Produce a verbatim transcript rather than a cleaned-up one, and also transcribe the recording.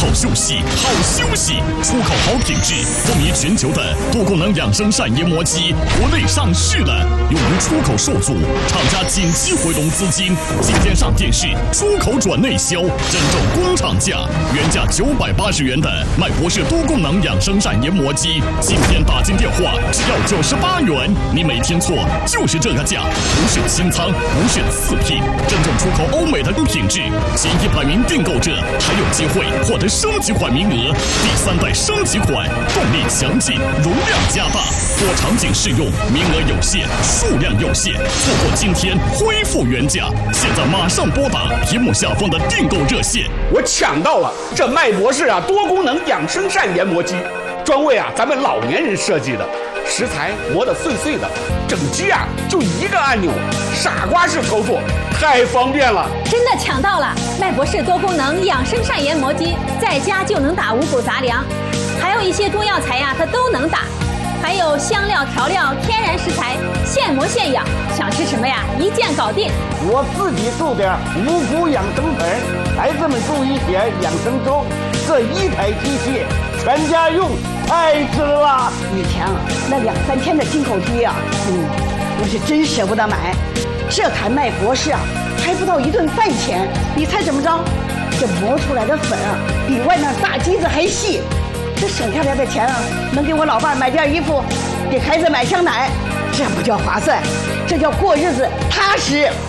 好休息，好休息，出口好品质，风靡全球的多功能养生膳研磨机国内上市了，由于出口受阻，厂家紧急回笼资金，今天上电视，出口转内销，真正工厂价，原价九百八十元的麦博士多功能养生膳研磨机，今天打进电话只要九十八元，你没听错，就是这个价，不是清仓，不是次品，真正出口欧美的品质，前一百名订购者还有机会获得升级款名额，第三代升级款，动力强劲，容量加大，多场景适用，名额有限，数量有限，错过今天恢复原价，现在马上拨打屏幕下方的订购热线。 我抢到了这麦博士啊多功能养生膳研磨机，专为啊咱们老年人设计的，食材磨得碎碎的，整机啊就一个按钮，傻瓜式操作，太方便了。 真的抢到了麦博士多功能养生膳研磨机，在家就能打五谷杂粮，还有一些中药材呀、啊、它都能打，还有香料调料天然食材，现磨现养，想吃什么呀一键搞定。 我自己做点五谷养生粉，孩子们做一点养生粥，这一台机器全家用，太值了。 以前啊那两三天的进口机啊，嗯，我是真舍不得买。这台麦博士啊还不到一顿饭钱，你猜怎么着？这磨出来的粉啊比外面大机子还细，这省下来的钱啊能给我老伴买件衣服，给孩子买箱奶，这不叫划算，这叫过日子踏实。